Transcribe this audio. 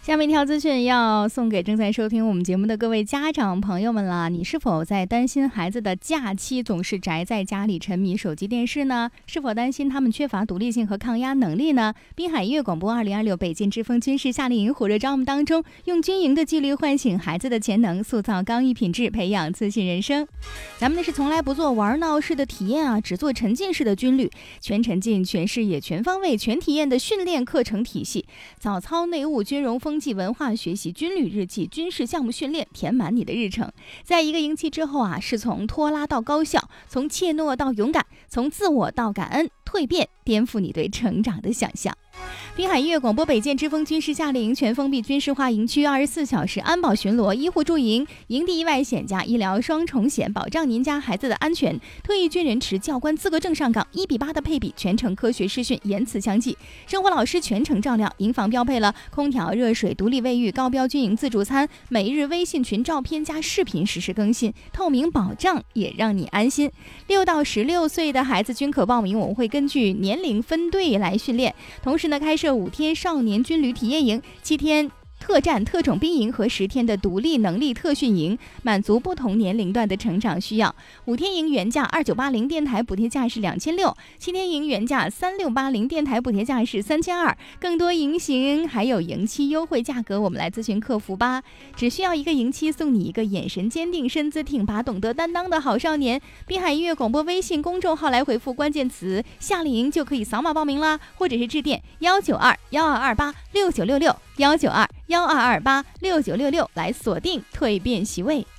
下面一条资讯要送给正在收听我们节目的各位家长朋友们啦，你是否在担心孩子的假期总是宅在家里沉迷手机电视呢？是否担心他们缺乏独立性和抗压能力呢？滨海音乐广播2026北京之风军事夏令营火热招募当中，用军营的纪律唤醒孩子的潜能，塑造刚毅品质，培养自信人生。咱们是从来不做玩闹式的体验啊，只做沉浸式的军旅，全沉浸、全视野、全方位、全体验的训练课程体系，早操内务、军容风纪、文化学习、军旅日记、军事项目训练，填满你的日程。在一个营期之后啊，是从拖拉到高效，从怯懦到勇敢，从自我到感恩，蜕变，颠覆你对成长的想象。滨海音乐广播北建之风军事夏令营全封闭军事化营区，24小时安保巡逻、医护驻营，营地意外险加医疗双重险，保障您家孩子的安全。退役军人持教官资格证上岗，1:8的配比，全程科学视讯，言辞相继。生活老师全程照料，营房标配了空调、热水、独立卫浴、高标军营自助餐，每日微信群照片加视频实时更新，透明保障也让你安心。6到16岁的孩子均可报名，我们会根据年龄分队来训练，同时呢开设5天少年军旅体验营、7天特战特种兵营和10天的独立能力特训营，满足不同年龄段的成长需要。5天营原价2980，电台补贴价是2600；7天营原价3680，电台补贴价是3200。更多营型还有营期优惠价格，我们来咨询客服吧。只需要一个营期，送你一个眼神坚定、身姿挺拔、懂得担当的好少年。滨海音乐广播微信公众号来回复关键词夏令营，就可以扫码报名啦，或者是致电192-1228-6966 192-1228-6966来锁定蜕变席位。